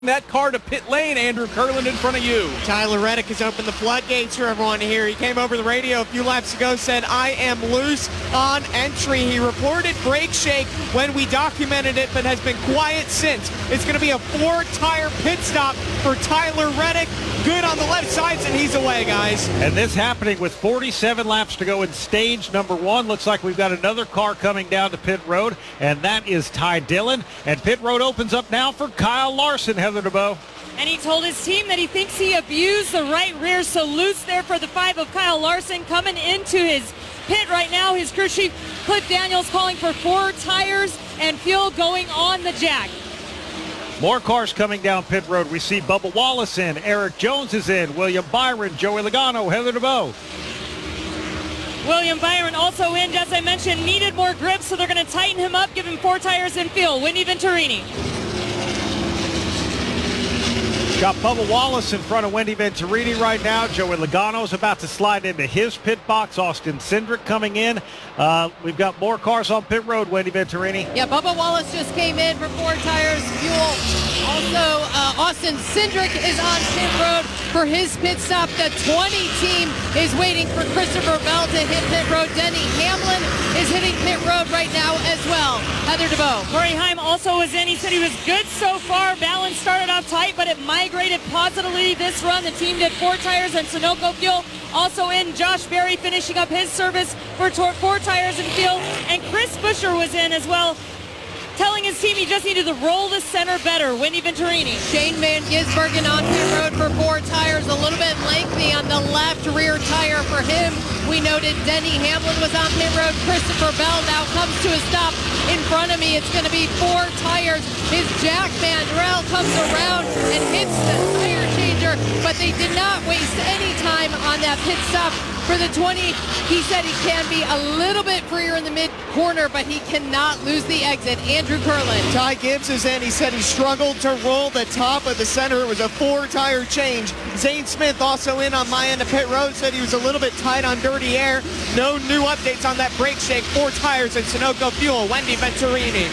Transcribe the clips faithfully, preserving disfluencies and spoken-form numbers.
that car to pit lane. Andrew Kurland in front of you. Tyler Reddick has opened the floodgates for everyone to hear. He came over the radio a few laps ago, said, I am loose on entry. He reported brake shake when we documented it, but has been quiet since. It's going to be a four-tire pit stop for Tyler Reddick. Good on the left sides, and he's away, guys. And this happening with forty-seven laps to go in stage number one. Looks like we've got another car coming down to pit road, and that is Ty Dillon. And pit road opens up now for Kyle Larson. Heather DeBow. And he told his team that he thinks he abused the right rear, so loose there for the five of Kyle Larson coming into his pit right now. His crew chief, Cliff Daniels, calling for four tires and fuel going on the jack. More cars coming down pit road. We see Bubba Wallace in, Eric Jones is in, William Byron, Joey Logano, Heather DeBow. William Byron also in, as I mentioned, needed more grip, so they're going to tighten him up, give him four tires and fuel. Wendy Venturini. Got Bubba Wallace in front of Wendy Venturini right now. Joey Logano's about to slide into his pit box. Austin Cindric coming in. Uh, we've got more cars on pit road, Wendy Venturini. Yeah, Bubba Wallace just came in for four tires, fuel. Also, uh, Austin Cindric is on pit road for his pit stop. The twenty team is waiting for Christopher Bell to hit pit road. Denny Hamlin is hitting pit road right now as well. Heather DeBow. Corey Heim also was in. He said he was good so far. Balance started off tight, but it migrated positively this run. The team did four tires and Sunoco fuel. Also in, Josh Berry finishing up his service for four tires and fuel. And Chris Buescher was in as well, telling his team he just needed to roll the center better. Wendy Venturini. Shane Van Gisbergen on pit road for four tires, a little bit lengthy on the left rear tire for him. We noted Denny Hamlin was on pit road. Christopher Bell now comes to a stop in front of me. It's going to be four tires. His Jack Mandrell comes around and hits the tire changer, but they did not waste any time on that pit stop. For the twenty, he said he can be a little bit freer in the mid-corner, but he cannot lose the exit. Andrew Kurland. Ty Gibbs is in. He said he struggled to roll the top of the center. It was a four-tire change. Zane Smith also in on my end of pit road, said he was a little bit tight on dirty air. No new updates on that brake shake. Four tires and Sunoco fuel. Wendy Venturini.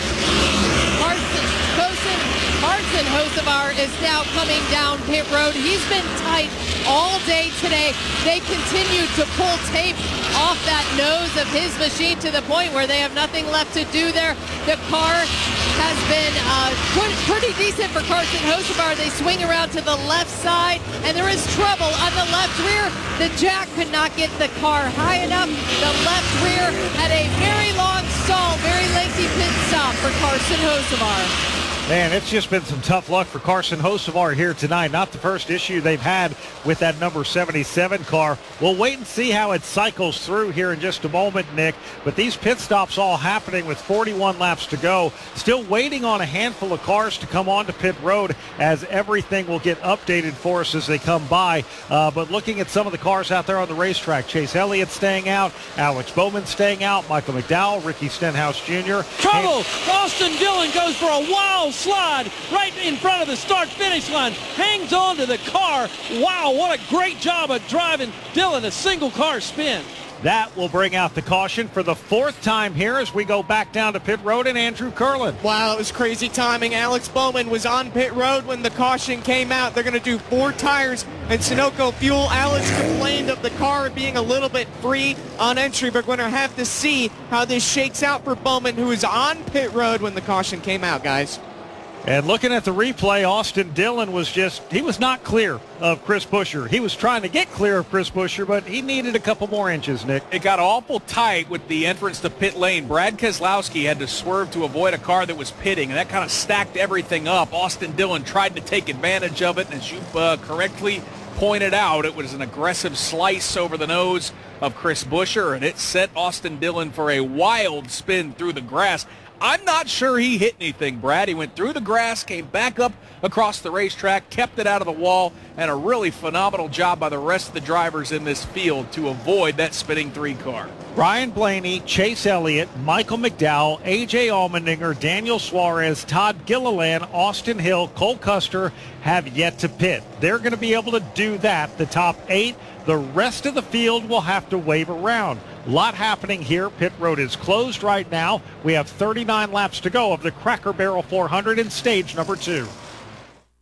Carson Kosen, Carson Hocevar is now coming down pit road. He's been tight all day today. They continue to pull tape off that nose of his machine to the point where they have nothing left to do there. The car has been uh, pretty decent for Carson Hocevar. They swing around to the left side, and there is trouble on the left rear. The jack could not get the car high enough. The left rear had a very long stall, very lengthy pit stop for Carson Hocevar. Man, it's just been some tough luck for Carson Hocevar here tonight. Not the first issue they've had with that number seventy-seven car. We'll wait and see how it cycles through here in just a moment, Nick. But these pit stops all happening with forty-one laps to go. Still waiting on a handful of cars to come onto pit road, as everything will get updated for us as they come by. Uh, but looking at some of the cars out there on the racetrack, Chase Elliott staying out, Alex Bowman staying out, Michael McDowell, Ricky Stenhouse Junior Trouble! Austin Dillon goes for a wild slide right in front of the start-finish line. Hangs on to the car. Wow, what a great job of driving Dillon, a single car spin. That will bring out the caution for the fourth time here as we go back down to pit road and Andrew Kurland. Wow, it was crazy timing. Alex Bowman was on pit road when the caution came out. They're going to do four tires and Sunoco fuel. Alex complained of the car being a little bit free on entry, but we're going to have to see how this shakes out for Bowman, who was on pit road when the caution came out, guys. And looking at the replay, Austin Dillon was just, he was not clear of Chris Buescher. He was trying to get clear of Chris Buescher, but he needed a couple more inches, Nick. It got awful tight with the entrance to pit lane. Brad Keselowski had to swerve to avoid a car that was pitting, and that kind of stacked everything up. Austin Dillon tried to take advantage of it, and as you uh, correctly pointed out, it was an aggressive slice over the nose of Chris Buescher, and it set Austin Dillon for a wild spin through the grass. I'm not sure he hit anything, Brad. He went through the grass, came back up across the racetrack, kept it out of the wall, and a really phenomenal job by the rest of the drivers in this field to avoid that spinning three car. Ryan Blaney, Chase Elliott, Michael McDowell, A J Allmendinger, Daniel Suarez, Todd Gilliland, Austin Hill, Cole Custer have yet to pit. They're going to be able to do that, the top eight. The rest of the field will have to wave around. A lot happening here. Pit road is closed right now. We have thirty-nine laps to go of the Cracker Barrel four hundred in stage number two.